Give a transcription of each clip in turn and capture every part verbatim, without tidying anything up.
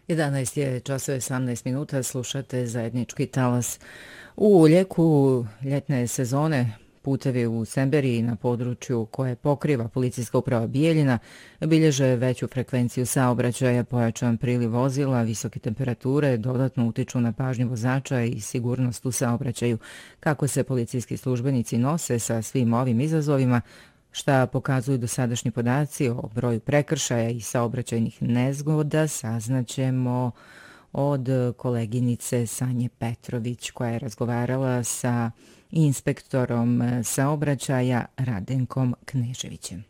jedanaest je časova osamnaest minuta, slušate zajednički talas. U ljeku ljetne sezone putevi u Semberiji na području koje pokriva policijska uprava Bijeljina bilježe veću frekvenciju saobraćaja, pojačan priliv vozila, visoke temperature dodatno utiču na pažnju vozača i sigurnost u saobraćaju. Kako se policijski službenici nose sa svim ovim izazovima, šta pokazuju dosadašnji podaci o broju prekršaja i saobraćajnih nezgoda, saznaćemo od koleginice Sanje Petrović koja je razgovarala sa inspektorom saobraćaja Radenkom Kneževićem.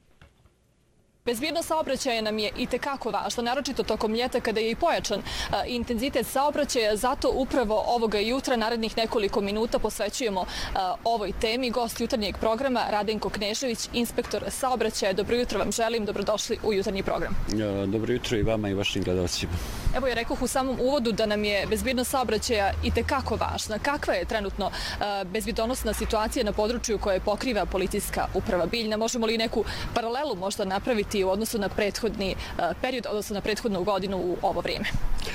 Bezbjednost saobraćaja nam je itekako važna, naročito tokom ljeta kada je i pojačan a, intenzitet saobraćaja, zato upravo ovoga jutra, narednih nekoliko minuta, posvećujemo a, ovoj temi. Gost jutarnjeg programa Radenko Knežević, inspektor saobraćaja. Dobro jutro vam želim, dobrodošli u jutarnji program. Ja, dobro jutro i vama i vašim gledalcima. Evo je rekoh u samom uvodu da nam je bezbjednost saobraćaja itekako važna. Kakva je trenutno a, bezbjednosna situacija na području koje pokriva policijska uprava Bijeljina? Možemo li neku paralelu možda napraviti u odnosu na prethodni period, odnosno na prethodnu godinu u ovo vrijeme?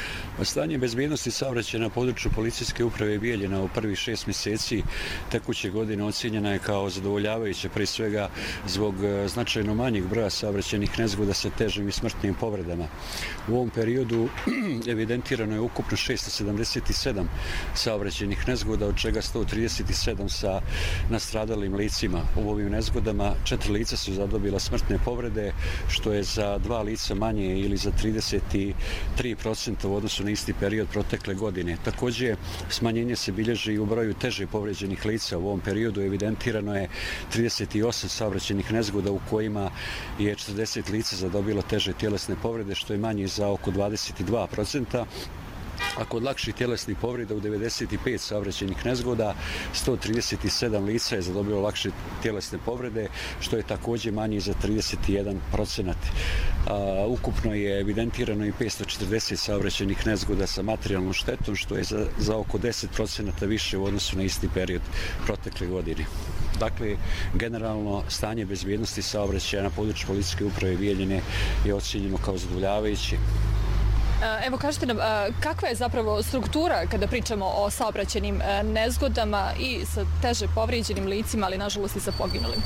Stanje bezbjednosti saobraćaja na području policijske uprave Bijeljina u prvih šest mjeseci tekuće godine ocjenjena je kao zadovoljavajuća, prije svega zbog značajno manjeg broja saobraćajnih nezgoda sa težim i smrtnim povredama. U ovom periodu evidentirano je ukupno šesto sedamdeset sedam saobraćajnih nezgoda, od čega sto trideset sedam sa nastradalim licima. U ovim nezgodama četiri lica su zadobila smrtne povrede, što je za dva lica manje ili za trideset tri posto u odnosu na isti period protekle godine. Također, smanjenje se bilježi i u broju teže povređenih lica. U ovom periodu evidentirano je trideset osam saobraćajnih nezgoda u kojima je četrdeset lica zadobilo teže tjelesne povrede, što je manje za oko dvadeset dva posto. A kod lakših tjelesnih povreda u devedeset pet saobraćajnih nezgoda sto trideset sedam lica je zadobilo lakše tjelesne povrede, što je također manje za trideset jedan posto. Ukupno je evidentirano i petsto četrdeset saobraćajnih nezgoda sa materijalnom štetom, što je za, za oko deset posto više u odnosu na isti period protekle godine. Dakle, generalno stanje bezbjednosti saobraćaja na području policijske uprave Bijeljine je ocjenjeno kao zadovoljavajuće. Evo, kažete nam, kakva je zapravo struktura kada pričamo o saobraćajnim nezgodama i sa teže povrijeđenim licima, ali nažalost i sa poginulim?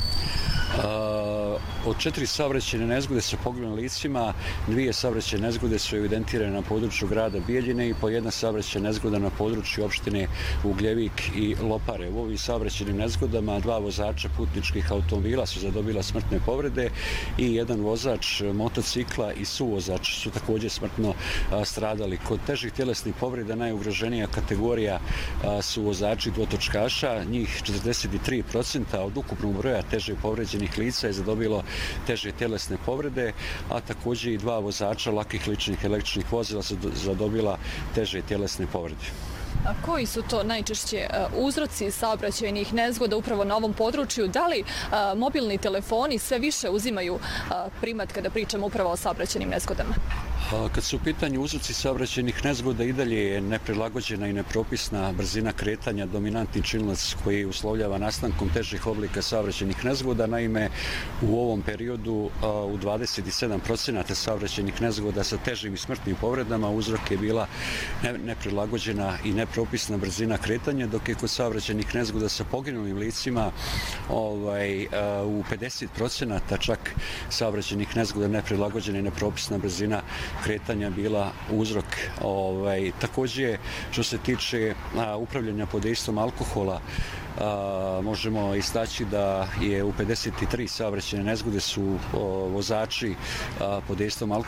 Od četiri saobraćajne nezgode sa poginulim licima, dvije saobraćajne nezgode su evidentirane na području grada Bijeljine i po jedna saobraćajna nezgoda na području opštine Ugljevik i Lopare. U ovim saobraćajnim nezgodama dva vozača putničkih automobila su zadobila smrtne povrede i jedan vozač motocikla i suvozač su također smrtno stradali. Kod težih tjelesnih povreda najugroženija kategorija su vozači dvotočkaša, njih četrdeset tri posto, a od ukupnog broja teže povređenih lica je zadobilo teže tjelesne povrede, a također i dva vozača lakih ličnih električnih vozila su zadobila teže tjelesne povrede. A koji su to najčešće uzroci saobraćajnih nezgoda upravo na ovom području? Da li a, mobilni telefoni sve više uzimaju a, primat kada pričamo upravo o saobraćajnim nezgodama? Kad su u pitanju uzroci saobraćajnih nezgoda, i dalje je neprilagođena i nepropisna brzina kretanja dominantni činilac koji uslovljava nastankom težih oblika saobraćajnih nezgoda. Naime, u ovom periodu u dvadeset sedam posto saobraćajnih nezgoda sa težim i smrtnim povredama uzrok je bila neprilagođena i nepropisna brzina kretanja, dok je kod saobraćajnih nezgoda sa poginulim licima ovaj, u pedeset posto čak saobraćajnih nezgoda neprilagođena i nepropisna brzina kretanja bila uzrok. Ovaj, također, što se tiče a, upravljanja pod dejstvom alkohola, a, možemo istaći da je u pedeset tri saobraćajne nezgode su o, vozači a, pod dejstvom alkohola